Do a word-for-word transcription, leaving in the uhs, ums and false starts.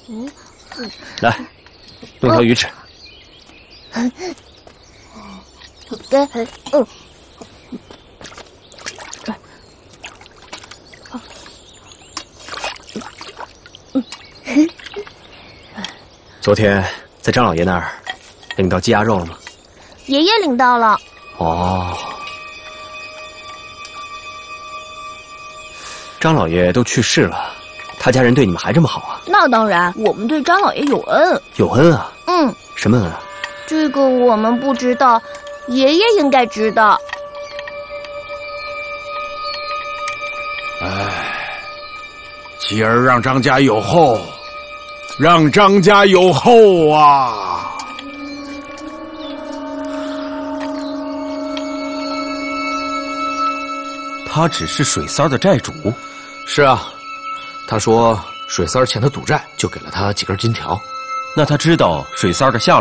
嗯， 来，用条鱼吃。 给，嗯。 昨天在张老爷那儿领到鸡鸭肉了吗？ 爷爷领到了。 哦，张老爷都去世了，他家人对你们还这么好啊？ 那当然，我们对张老爷有恩。 有恩啊？ 嗯， 什么恩啊？ 这个我们不知道，爷爷应该知道。 唉，妻儿让张家有后，让张家有后啊！ 他只是水三儿的债主。 是啊，他说水三儿欠他赌债，就给了他几根金条。 那他知道水三儿的下落